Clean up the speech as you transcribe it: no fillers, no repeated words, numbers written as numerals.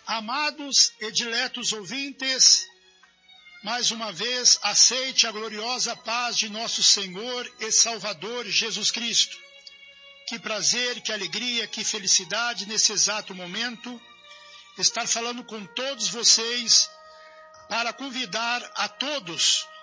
Amados e diletos ouvintes, mais uma vez aceite a gloriosa paz de nosso Senhor e Salvador Jesus Cristo. Que prazer, que alegria, que felicidade nesse exato momento estar falando com todos vocês para convidar a todos